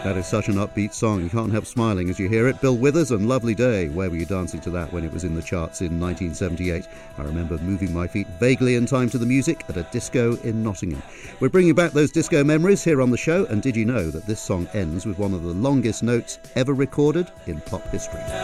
That is such an upbeat song. You can't help smiling as you hear it. Bill Withers and Lovely Day. Where were you dancing to that when it was in the charts in 1978? I remember moving my feet vaguely in time to the music at a disco in Nottingham. We're bringing back those disco memories here on the show. And did you know that this song ends with one of the longest notes ever recorded in pop history?